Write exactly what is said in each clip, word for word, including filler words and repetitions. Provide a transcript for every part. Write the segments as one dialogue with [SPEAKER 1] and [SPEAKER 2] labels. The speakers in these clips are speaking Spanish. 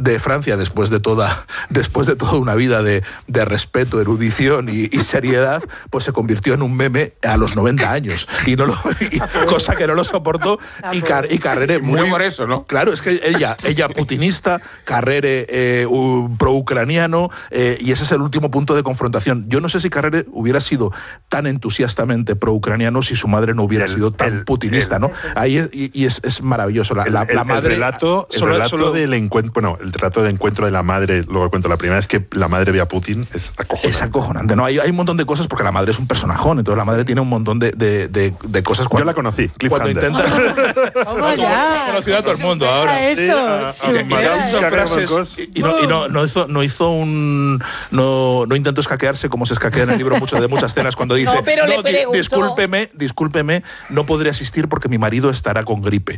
[SPEAKER 1] de Francia, después de toda, después de toda una vida de, de respeto, erudición y, y seriedad, pues se convirtió en un meme a los noventa años. Y no lo, y, cosa que no lo soportó. Y, Car, y Carrere muy...
[SPEAKER 2] Muy por eso, ¿no?
[SPEAKER 1] Claro, es que ella, ella putinista, Carrere eh, uh, pro-ucraniano, eh, y ese es el último punto de confrontación. Yo no sé si Carrere hubiera sido tan entusiastamente pro-ucraniano si su madre no hubiera el, sido tan el, putinista, el, ¿no? Ahí es, y, y es, es maravilloso. La,
[SPEAKER 3] el,
[SPEAKER 1] la,
[SPEAKER 3] el,
[SPEAKER 1] la madre...
[SPEAKER 3] El relato, el
[SPEAKER 1] solo,
[SPEAKER 3] relato
[SPEAKER 1] solo,
[SPEAKER 3] del encuentro, bueno, el relato del encuentro de la madre, luego cuento la primera vez que la madre ve a Putin, es acojonante.
[SPEAKER 1] Es acojonante, ¿no? Hay, hay un montón de cosas porque la madre es un personajón, entonces la madre tiene un montón de, de, de, de cosas. Cuando,
[SPEAKER 3] Yo la conocí,
[SPEAKER 1] cuando intenta...
[SPEAKER 4] ¿Cómo ya?
[SPEAKER 1] Conocido a todo el mundo ahora.
[SPEAKER 4] Esto,
[SPEAKER 1] sí, a, a, a frases y, y, no, y no, no, hizo, no hizo un... No, no intentó escaquearse como se escaquea en el libro mucho, de muchas escenas cuando dice
[SPEAKER 5] no, pero
[SPEAKER 1] no,
[SPEAKER 5] le
[SPEAKER 1] di, discúlpeme, discúlpeme, no podré asistir porque mi marido estará con gripe.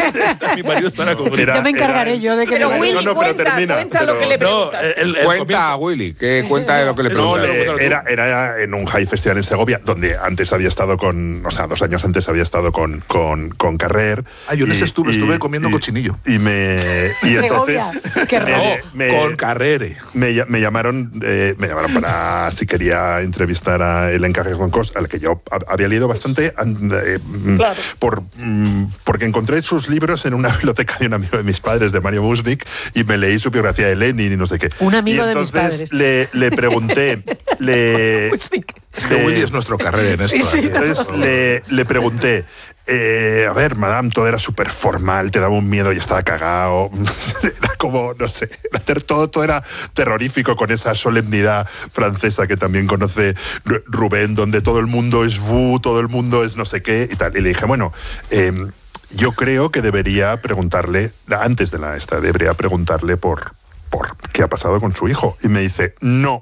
[SPEAKER 1] mi marido estará con gripe.
[SPEAKER 4] Ya me encargaré
[SPEAKER 3] era,
[SPEAKER 4] yo de que...
[SPEAKER 5] Pero
[SPEAKER 4] me
[SPEAKER 5] Willy,
[SPEAKER 3] no, no, pero
[SPEAKER 5] cuenta,
[SPEAKER 3] termina,
[SPEAKER 5] cuenta
[SPEAKER 3] pero,
[SPEAKER 5] lo que le
[SPEAKER 1] no,
[SPEAKER 5] preguntas.
[SPEAKER 1] el, el,
[SPEAKER 2] cuenta,
[SPEAKER 1] el,
[SPEAKER 2] Willy, que cuenta de lo que le preguntas.
[SPEAKER 3] No, le, era, era en un high festival en Segovia, donde antes había estado con, o sea, dos años antes había estado con, con, con Carrer.
[SPEAKER 1] Ah, yo en ese estuve,
[SPEAKER 3] y,
[SPEAKER 1] estuve comiendo
[SPEAKER 3] y,
[SPEAKER 1] cochinillo.
[SPEAKER 3] Y me... Y entonces...
[SPEAKER 4] Qué raro.
[SPEAKER 3] Me,
[SPEAKER 1] con Carrere.
[SPEAKER 3] Me, me llamaron eh, me llamaron para si quería entrevistar a Hélène Carrère-Goncourt, al que yo había leído bastante, eh,
[SPEAKER 5] claro.
[SPEAKER 3] por, porque encontré sus libros en una biblioteca de un amigo de mis padres, de Mario Busnik, y me leí su biografía de Lenin y no sé qué.
[SPEAKER 4] Un amigo
[SPEAKER 3] y
[SPEAKER 4] de mis padres.
[SPEAKER 3] Le, le pregunté... le,
[SPEAKER 1] es que Willy es nuestro Carrere en esto.
[SPEAKER 4] Sí, sí.
[SPEAKER 3] Entonces le, le pregunté... Eh, a ver, madame, todo era súper formal, te daba un miedo y estaba cagado. Era como, no sé, todo, todo era terrorífico con esa solemnidad francesa que también conoce Rubén, donde todo el mundo es vous, todo el mundo es no sé qué y tal. Y le dije, bueno, eh, yo creo que debería preguntarle, antes de la esta, debería preguntarle por, por qué ha pasado con su hijo. Y me dice, no.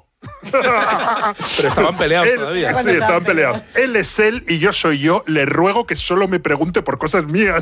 [SPEAKER 1] Pero estaban peleados
[SPEAKER 3] él,
[SPEAKER 1] todavía.
[SPEAKER 3] Sí, estaban peleados. Él es él y yo soy yo. Le ruego que solo me pregunte por cosas mías.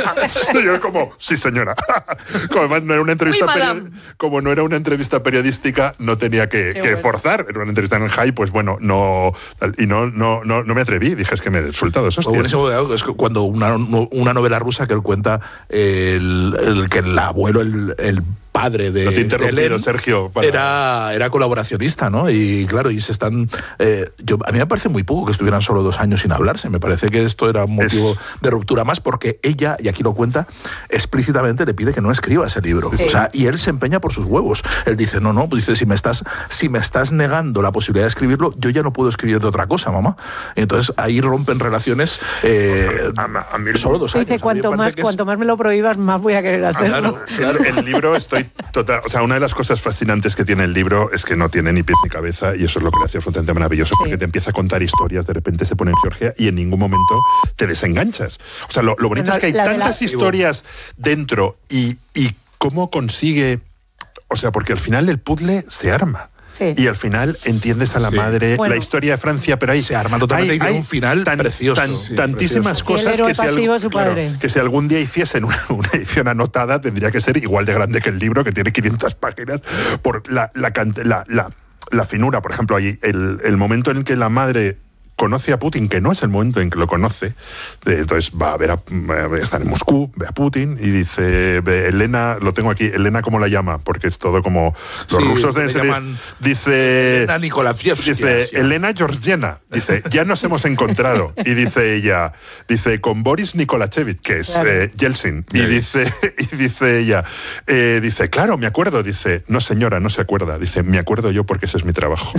[SPEAKER 3] Y yo como, sí, señora. Como además no era una entrevista
[SPEAKER 5] oui,
[SPEAKER 3] como no era una entrevista periodística, no tenía que, que bueno. forzar. Era una entrevista en el High, pues bueno, no y no no no, no me atreví. Dije, es que me he soltado eso.
[SPEAKER 1] Buenísimo, es que cuando una, una novela rusa que él cuenta el, el que el abuelo, el, el padre de,
[SPEAKER 3] no te he interrumpido,
[SPEAKER 1] de Len,
[SPEAKER 3] Sergio, para...
[SPEAKER 1] era, era colaboracionista, ¿no? Y claro, y se están... Eh, yo, a mí me parece muy poco que estuvieran solo dos años sin hablarse. Me parece que esto era un motivo es... de ruptura más porque ella, y aquí lo cuenta, explícitamente le pide que no escriba ese libro. Sí. O sea, y él se empeña por sus huevos. Él dice, no, no, pues dice, si me estás, si me estás negando la posibilidad de escribirlo, yo ya no puedo escribir de otra cosa, mamá. Y entonces ahí rompen relaciones eh, a, a, a mí, solo dos años.
[SPEAKER 4] Dice, cuanto más, cuanto es... más me lo prohíbas, más voy a querer hacerlo.
[SPEAKER 3] Ah, claro, claro. El, el libro estoy total, o sea, una de las cosas fascinantes que tiene el libro es que no tiene ni pies ni cabeza y eso es lo que le hace absolutamente maravilloso, sí. Porque te empieza a contar historias, de repente se pone en Georgia y en ningún momento te desenganchas. O sea, lo, lo bonito no, es que hay tantas la... historias dentro y, y cómo consigue, o sea, porque al final el puzzle se arma. Sí. Y al final entiendes a la sí. madre, bueno, la historia de Francia, pero ahí
[SPEAKER 1] se arma totalmente hay, y tiene un final tan, precioso.
[SPEAKER 3] Tan,
[SPEAKER 1] sí,
[SPEAKER 3] tantísimas
[SPEAKER 1] precioso.
[SPEAKER 3] cosas que si,
[SPEAKER 4] pasivo,
[SPEAKER 3] al,
[SPEAKER 4] su
[SPEAKER 3] claro,
[SPEAKER 4] padre.
[SPEAKER 3] que si algún día hiciesen una, una edición anotada tendría que ser igual de grande que el libro, que tiene quinientas páginas, por la, la, la, la, la finura. Por ejemplo, ahí el, el momento en que la madre conoce a Putin, que no es el momento en que lo conoce, entonces va a ver, a, está en Moscú, ve a Putin y dice, ve, Elena, lo tengo aquí, Elena, ¿cómo la llama? Porque es todo como, los sí, rusos deben ser, dice,
[SPEAKER 1] Elena Nikolaevsky,
[SPEAKER 3] dice, sí. Elena Georgievna, dice, ya nos hemos encontrado, y dice ella, dice, con Boris Nikolachevich, que es claro. eh, Yeltsin, y dice, y dice ella, eh, dice, claro, me acuerdo, dice, no señora, no se acuerda, dice, me acuerdo yo porque ese es mi trabajo.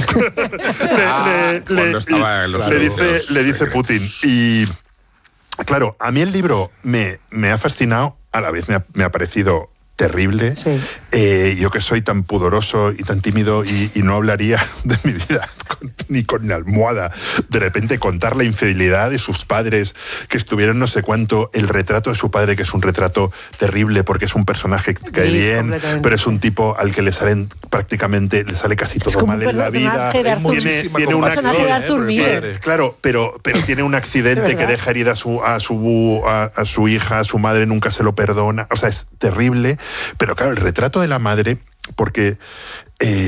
[SPEAKER 2] ah, le, le, estaba en los
[SPEAKER 3] Le dice, le dice Putin. Y claro, a mí el libro me, me ha fascinado, a la vez me ha, me ha parecido terrible. Sí. Eh, yo que soy tan pudoroso y tan tímido y, y no hablaría de mi vida con, ni con la almohada. De repente contar la infidelidad de sus padres, que estuvieron no sé cuánto, el retrato de su padre, que es un retrato terrible porque es un personaje que cae bien, pero es un tipo al que le salen prácticamente, le sale casi todo mal en la vida. Tiene, tiene un accidente, eh, claro, pero, pero tiene un accidente que deja herida a su, a, su, a, a su hija, a su madre nunca se lo perdona. O sea, es terrible. Pero claro, el retrato de la madre, porque eh,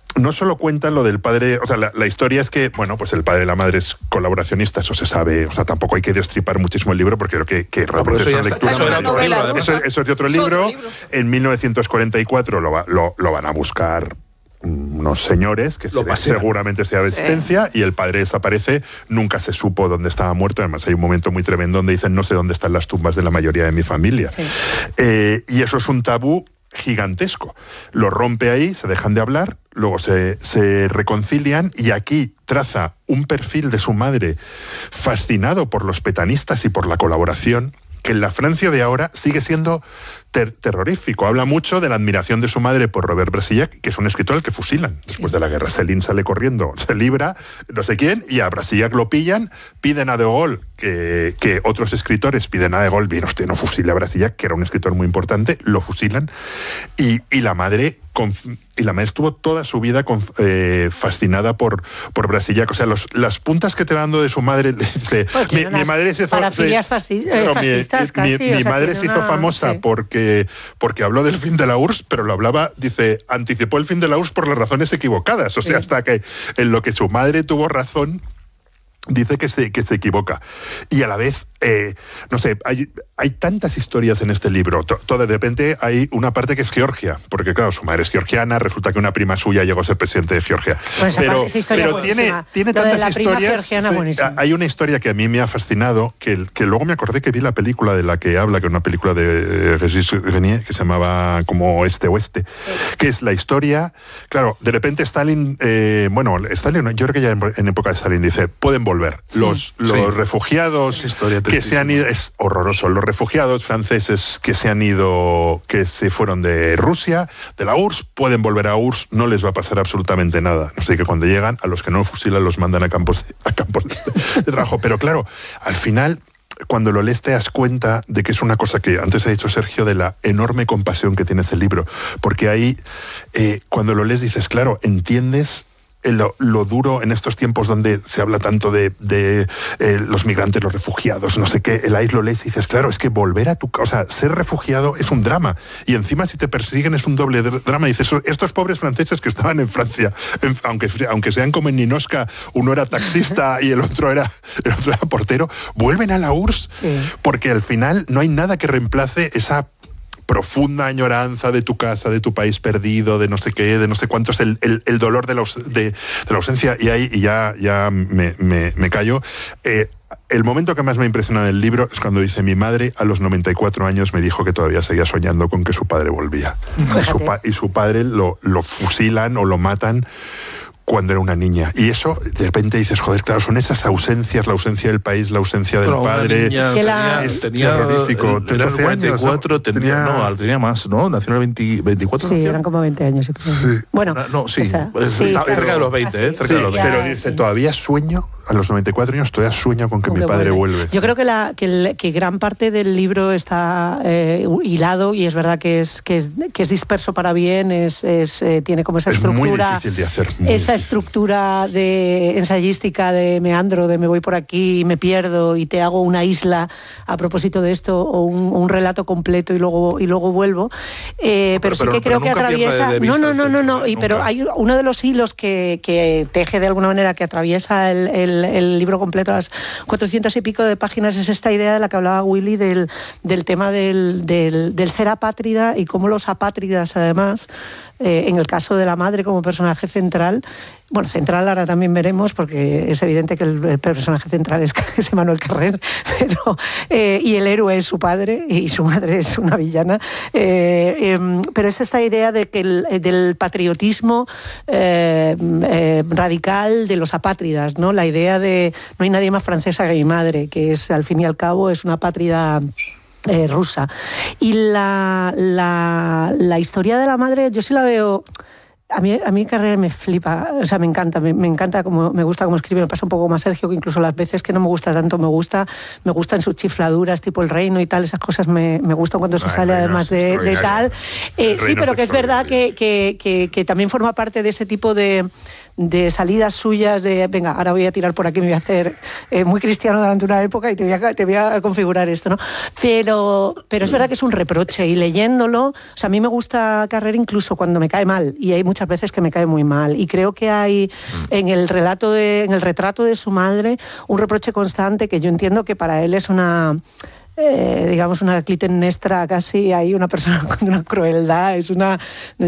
[SPEAKER 3] no solo cuentan lo del padre, o sea, la, la historia es que, bueno, pues el padre y la madre es colaboracionista, eso se sabe, o sea, tampoco hay que destripar muchísimo el libro porque creo que, que realmente es una lectura
[SPEAKER 2] eso, era otro libro,
[SPEAKER 3] eso, eso es de otro libro. otro libro. En mil novecientos cuarenta y cuatro lo, va, lo, lo van a buscar unos señores que se seguramente sea de existencia sí. y el padre desaparece, nunca se supo dónde estaba muerto, además hay un momento muy tremendo donde dicen no sé dónde están las tumbas de la mayoría de mi familia. Sí. Eh, y eso es un tabú gigantesco. Lo rompe ahí, se dejan de hablar, luego se, se reconcilian y aquí traza un perfil de su madre fascinado por los petanistas y por la colaboración que en la Francia de ahora sigue siendo ter terrorífico. Habla mucho de la admiración de su madre por Robert Brasillac, que es un escritor al que fusilan. Después de la guerra, Céline sale corriendo, se libra, no sé quién, y a Brasillac lo pillan, piden a De Gaulle, que, que otros escritores piden a De Gaulle, bien, usted no fusile a Brasillac, que era un escritor muy importante, lo fusilan, y, y la madre... Y la madre estuvo toda su vida con, eh, fascinada por, por Brasillac. O sea, los, las puntas que te va dando de su madre, le dice,
[SPEAKER 4] pues
[SPEAKER 3] mi, mi madre se hizo...
[SPEAKER 4] Parafilias fasci claro, fascistas
[SPEAKER 3] mi,
[SPEAKER 4] casi.
[SPEAKER 3] Mi, mi
[SPEAKER 4] o sea,
[SPEAKER 3] madre se hizo
[SPEAKER 4] una,
[SPEAKER 3] famosa sí. porque, porque habló del fin de la U R S S, pero lo hablaba, dice, anticipó el fin de la U R S S por las razones equivocadas. O sea, sí. hasta que en lo que su madre tuvo razón, dice que se, que se equivoca. Y a la vez, eh, no sé, hay, hay tantas historias en este libro. Todo, de repente hay una parte que es Georgia, porque claro, su madre es georgiana, resulta que una prima suya llegó a ser presidente de Georgia.
[SPEAKER 4] Pues
[SPEAKER 3] pero
[SPEAKER 4] pero
[SPEAKER 3] tiene, tiene tantas historias. Sí, hay una historia que a mí me ha fascinado, que, que luego me acordé que vi la película de la que habla, que es una película de Régis Renier, que se llamaba como Este-Oeste, sí. que es la historia, claro, de repente Stalin, eh, bueno, Stalin, yo creo que ya en, en época de Stalin dice, pueden volver. Los, sí. los sí. refugiados que se han ido, es horroroso, los refugiados franceses que se han ido, que se fueron de Rusia, de la U R S S, pueden volver a U R S S, no les va a pasar absolutamente nada. Así que cuando llegan, a los que no fusilan los mandan a campos, a campos de, de trabajo. Pero claro, al final... Cuando lo lees te das cuenta de que es una cosa que antes ha dicho Sergio, de la enorme compasión que tiene ese libro, porque ahí eh, cuando lo lees dices, claro, entiendes Lo, lo duro en estos tiempos donde se habla tanto de, de eh, los migrantes, los refugiados, no sé qué, el ahí lo lees y dices, claro, es que volver a tu casa, o sea, ser refugiado es un drama, y encima si te persiguen es un doble drama, y dices, estos pobres franceses que estaban en Francia, en, aunque, aunque sean como en Ninosca, uno era taxista y el otro era, el otro era portero, vuelven a la U R S S, sí. porque al final no hay nada que reemplace esa profunda añoranza de tu casa, de tu país perdido, de no sé qué, de no sé cuánto es el, el, el dolor de la, de, de la ausencia. Y ahí y ya, ya me, me, me callo. Eh, el momento que más me ha impresionado del libro es cuando dice, mi madre a los noventa y cuatro años me dijo que todavía seguía soñando con que su padre volvía. Y su, pa y su padre lo, lo fusilan o lo matan cuando era una niña. Y eso, de repente dices, joder, claro, son esas ausencias, la ausencia del país, la ausencia del
[SPEAKER 1] Pero
[SPEAKER 3] padre.
[SPEAKER 1] Niña,
[SPEAKER 3] es
[SPEAKER 1] la... tenía, terrorífico. Era el cuarenta y cuatro, años, tenía, tenía... No, tenía más, ¿no? Nació en el veinticuatro.
[SPEAKER 4] Sí,
[SPEAKER 1] nació.
[SPEAKER 4] Eran como veinte años. Yo creo. Sí. Bueno,
[SPEAKER 1] no, sí,
[SPEAKER 4] o sea,
[SPEAKER 1] pues
[SPEAKER 4] sí,
[SPEAKER 1] está
[SPEAKER 4] claro,
[SPEAKER 1] cerca de los veinte,
[SPEAKER 4] así,
[SPEAKER 1] ¿eh? Cerca
[SPEAKER 3] sí,
[SPEAKER 1] de los veinte.
[SPEAKER 3] Pero dice, todavía sueño, a los noventa y cuatro años, todavía sueño con que Aunque mi padre vuelve. vuelve.
[SPEAKER 4] Yo creo que, la, que, el, que gran parte del libro está eh, hilado, y es verdad que es, que es, que es disperso para bien, es, es, eh, tiene como esa
[SPEAKER 3] es
[SPEAKER 4] estructura.
[SPEAKER 3] Muy difícil de hacer.
[SPEAKER 4] Esa
[SPEAKER 3] difícil.
[SPEAKER 4] estructura de ensayística de meandro, de me voy por aquí y me pierdo y te hago una isla a propósito de esto, o un, un relato completo y luego y luego vuelvo. Eh, pero, pero sí que pero creo que atraviesa. De de no, no, no, no, no. Y, pero hay uno de los hilos que, que teje de alguna manera, que atraviesa el, el, el libro completo, las cuatrocientas y pico de páginas, es esta idea de la que hablaba Willy del, del tema del, del, del ser apátrida, y cómo los apátridas, además, eh, en el caso de la madre como personaje central, bueno, central ahora también veremos, porque es evidente que el, el personaje central es, es Emmanuel Carrer, pero, eh, y el héroe es su padre y su madre es una villana, eh, eh, pero es esta idea de que el, del patriotismo eh, eh, radical de los apátridas, ¿no? La idea de no hay nadie más francesa que mi madre, que es, al fin y al cabo, es una apátrida eh, rusa. Y la, la, la historia de la madre, yo sí la veo... A mí, a mí Carrer me flipa, o sea, me encanta, me, me encanta, como, me gusta cómo escribe, me pasa un poco más Sergio, que incluso las veces que no me gusta tanto, me gusta, me gustan sus chifladuras, tipo El Reino y tal, esas cosas me, me gustan cuando se Ay, sale además de, de tal. Eh, sí, pero que es verdad que, que, que, que también forma parte de ese tipo de... de salidas suyas de, venga, ahora voy a tirar por aquí, me voy a hacer eh, muy cristiano durante una época y te voy a, te voy a configurar esto, ¿no? Pero, pero es verdad que es un reproche, y leyéndolo, o sea, a mí me gusta Carrer incluso cuando me cae mal, y hay muchas muchas veces que me cae muy mal. Y creo que hay mm. en el relato de, en el retrato de su madre un reproche constante que yo entiendo que para él es una... Eh, digamos una Clitemnestra casi, hay una persona con una crueldad, es una